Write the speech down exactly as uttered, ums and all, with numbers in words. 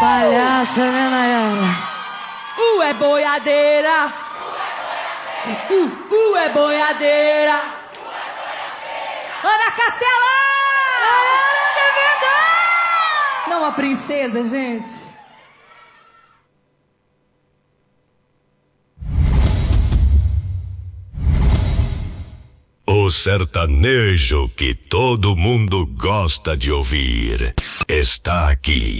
palhaça, né, Nayara? Uh, é boiadeira. Uh, uh, é boiadeira. Ana Castela! Nayara de verdade! Não a princesa, gente. O sertanejo que todo mundo gosta de ouvir está aqui.